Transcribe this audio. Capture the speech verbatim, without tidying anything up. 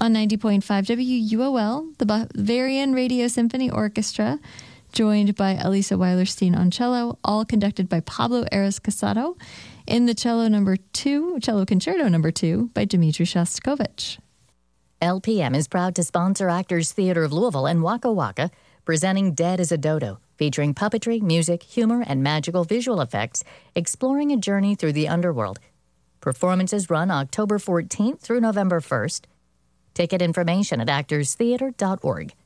On ninety point five W U O L, the Bavarian Radio Symphony Orchestra, joined by Elisa Weilerstein on cello, all conducted by Pablo Ares Casado, in the cello number two, cello concerto number two by Dmitri Shostakovich. L P M is proud to sponsor Actors Theatre of Louisville and Waka Waka, presenting Dead as a Dodo, featuring puppetry, music, humor, and magical visual effects, exploring a journey through the underworld. Performances run October fourteenth through November first. Ticket information at actors theatre dot org.